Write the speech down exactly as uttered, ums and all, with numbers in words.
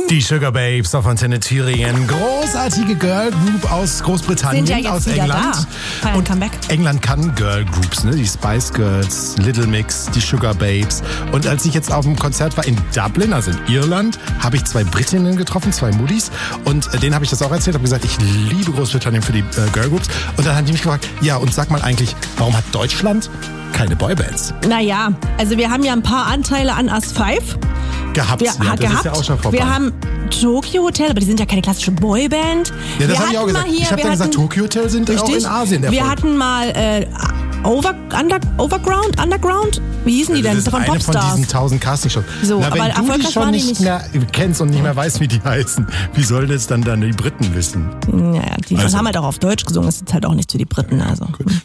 Die Sugar Babes auf Antenne Thüringen. Großartige Girl Group aus Großbritannien, Sind ja jetzt aus wieder England. Da. Feiern Und Comeback. England kann Girl Groups, ne? Die Spice Girls, Little Mix, die Sugar Babes. Und als ich jetzt auf dem Konzert war in Dublin, also in Irland, habe ich zwei Britinnen getroffen, zwei Moodies. Und äh, denen habe ich das auch erzählt, habe gesagt, ich liebe Großbritannien für die äh, Girl Groups. Und dann haben die mich gefragt, ja, und sag mal eigentlich, warum hat Deutschland keine Boybands Naja, also wir haben ja ein paar Anteile an Us five. gehabt? Wir, Ja, ha, das gehabt. ist ja auch schon vorbei. Wir haben Tokyo Hotel, aber die sind ja keine klassische Boyband. Ja, das wir habe ich auch hatten gesagt. mal hier, ich habe wir dann gesagt, hatten- Tokyo Hotel sind auch Richtig. in Asien der Wir Fall. hatten mal äh, Over, Under, Overground, Underground? Wie hießen die denn? Das ist Von eine von Popstars. diesen tausend Castingshows. So, Na, wenn aber du die erfolgreich schon waren die nicht nicht. mehr kennst und nicht mehr weißt, wie die heißen, wie sollen das dann, dann die Briten wissen? Naja, die Also. haben halt auch auf Deutsch gesungen. Das ist halt auch nicht für die Briten. Also.